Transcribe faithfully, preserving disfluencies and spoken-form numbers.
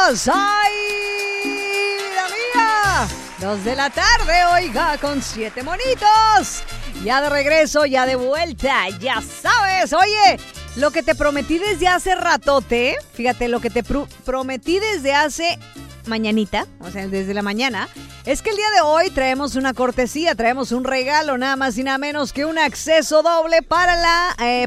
Bienvenidos. ¡Ay, vida mía! Dos de la tarde, oiga, con siete monitos. Ya de regreso, ya de vuelta, ya sabes. Oye, lo que te prometí desde hace ratote, fíjate, lo que te pr- prometí desde hace mañanita, o sea, desde la mañana, es que el día de hoy traemos una cortesía, traemos un regalo, nada más y nada menos que un acceso doble para la eh,